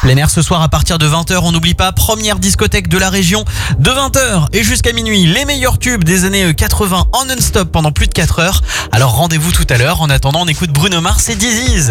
Plein air ce soir à partir de 20h, on n'oublie pas, première discothèque de la région de 20h et jusqu'à minuit. Les meilleurs tubes des années 80 en non-stop pendant plus de 4 heures. Alors rendez-vous tout à l'heure. En attendant, on écoute Bruno Mars et Disease.